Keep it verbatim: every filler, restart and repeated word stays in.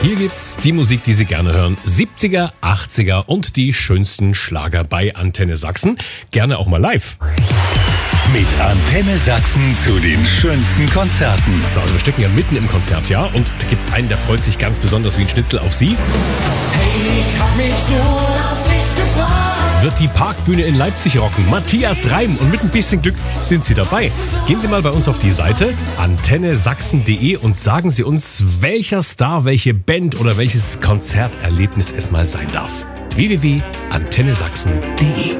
Hier gibt's die Musik, die Sie gerne hören. siebziger, achtziger und die schönsten Schlager bei Antenne Sachsen. Gerne auch mal live. Mit Antenne Sachsen zu den schönsten Konzerten. So, also wir stecken ja mitten im Konzert, ja? Und da gibt's einen, der freut sich ganz besonders wie ein Schnitzel auf Sie. Hey, ich hab mich so auf dich gefreut. Wird die Parkbühne in Leipzig rocken. Matthias Reim, und mit ein bisschen Glück sind Sie dabei. Gehen Sie mal bei uns auf die Seite antenne sachsen punkt de und sagen Sie uns, welcher Star, welche Band oder welches Konzerterlebnis es mal sein darf. w w w punkt antenne sachsen punkt de